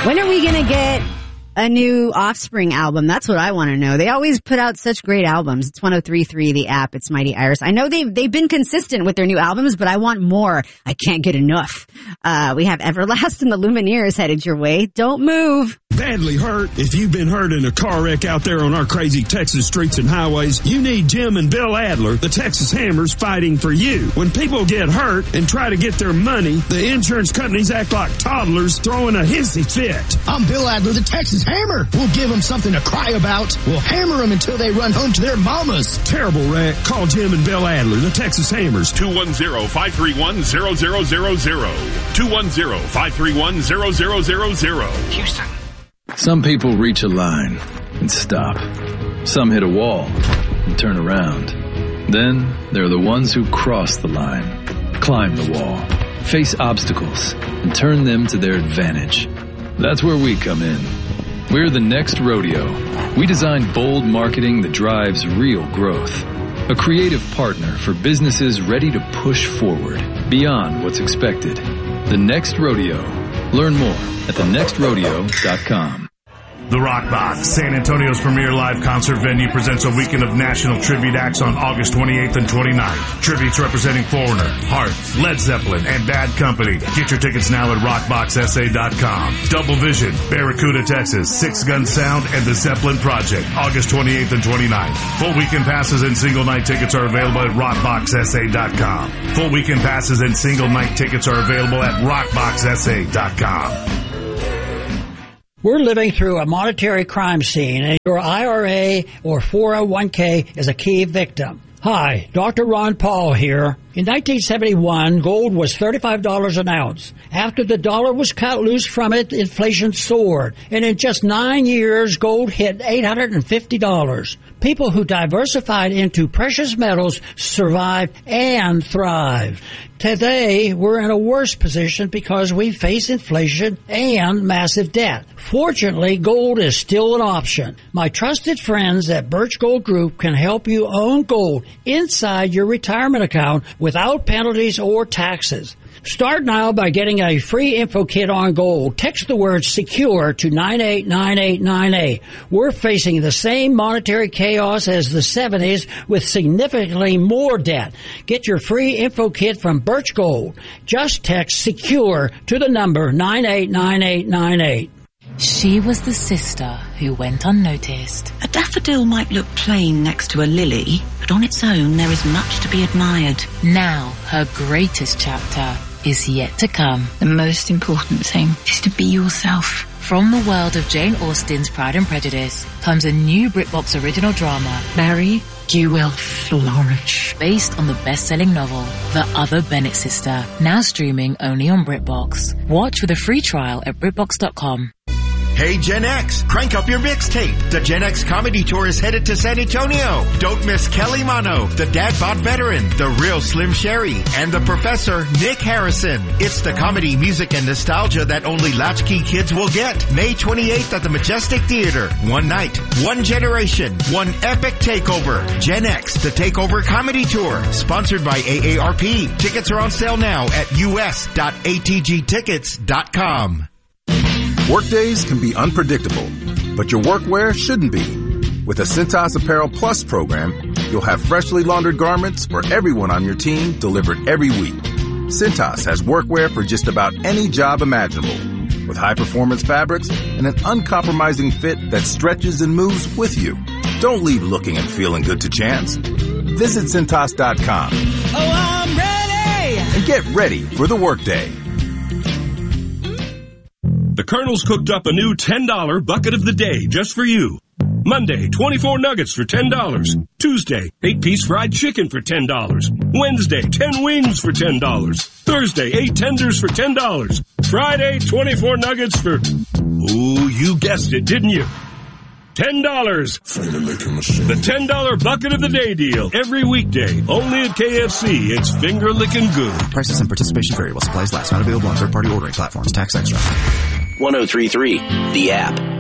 When are we going to get a new Offspring album? That's what I want to know. They always put out such great albums. It's 103.3, the app. It's Mighty Iris. I know they've been consistent with their new albums, but I want more. I can't get enough. We have Everlast and the Lumineers headed your way. Don't move. Badly hurt? If you've been hurt in a car wreck out there on our crazy Texas streets and highways, you need Jim and Bill Adler, the Texas Hammers, fighting for you. When people get hurt and try to get their money, the insurance companies act like toddlers throwing a hissy fit. I'm Bill Adler, the Texas Hammer. We'll give them something to cry about. We'll hammer them until they run home to their mamas. Terrible wreck? Call Jim and Bill Adler, the Texas Hammers. 210-531-0000. 210-531-0000. Houston. Some people reach a line and stop. Some hit a wall and turn around. Then there are the ones who cross the line, climb the wall, face obstacles, and turn them to their advantage. That's where we come in. We're the Next Rodeo. We design bold marketing that drives real growth. A creative partner for businesses ready to push forward beyond what's expected. The Next Rodeo. Learn more at thenextrodeo.com. The Rock Box, San Antonio's premier live concert venue, presents a weekend of national tribute acts on August 28th and 29th. Tributes representing Foreigner, Heart, Led Zeppelin, and Bad Company. Get your tickets now at rockboxsa.com. Double Vision, Barracuda, Texas, Six Gun Sound, and the Zeppelin Project, August 28th and 29th. Full weekend passes and single night tickets are available at rockboxsa.com. Full weekend passes and single night tickets are available at rockboxsa.com. We're living through a monetary crime scene, and your IRA or 401k is a key victim. Hi, Dr. Ron Paul here. In 1971, gold was $35 an ounce. After the dollar was cut loose from it, inflation soared. And in just 9 years, gold hit $850. People who diversified into precious metals survived and thrived. Today, we're in a worse position because we face inflation and massive debt. Fortunately, gold is still an option. My trusted friends at Birch Gold Group can help you own gold inside your retirement account without penalties or taxes. Start now by getting a free info kit on gold. Text the word SECURE to 989898. We're facing the same monetary chaos as the 70s with significantly more debt. Get your free info kit from Birch Gold. Just text SECURE to the number 989898. She was the sister who went unnoticed. A daffodil might look plain next to a lily, but on its own there is much to be admired. Now, her greatest chapter is yet to come. The most important thing is to be yourself. From the world of Jane Austen's Pride and Prejudice comes a new BritBox original drama, Mary, you will flourish. Based on the best-selling novel, The Other Bennett Sister, now streaming only on BritBox. Watch with a free trial at BritBox.com. Hey Gen X, crank up your mixtape. The Gen X Comedy Tour is headed to San Antonio. Don't miss Kelly Mono, the Dad Bod veteran, the real Slim Sherry, and the Professor Nick Harrison. It's the comedy, music, and nostalgia that only latchkey kids will get. May 28th at the Majestic Theater. One night, one generation, one epic takeover. Gen X, the Takeover Comedy Tour, sponsored by AARP. Tickets are on sale now at us.atgtickets.com. Workdays can be unpredictable, but your workwear shouldn't be. With a Cintas Apparel Plus program, you'll have freshly laundered garments for everyone on your team delivered every week. Cintas has workwear for just about any job imaginable, with high-performance fabrics and an uncompromising fit that stretches and moves with you. Don't leave looking and feeling good to chance. Visit Cintas.com. Oh, I'm ready! And get ready for the workday. The Colonel's cooked up a new $10 bucket of the day just for you. Monday, 24 nuggets for $10. Tuesday, 8-piece fried chicken for $10. Wednesday, 10 wings for $10. Thursday, 8 tenders for $10. Friday, 24 nuggets for... Ooh, you guessed it, didn't you? $10. The $10 bucket of the day deal. Every weekday. Only at KFC. It's finger licking good. Prices and participation vary while supplies last. Not available on third-party ordering platforms. Tax extra. 103.3, the app.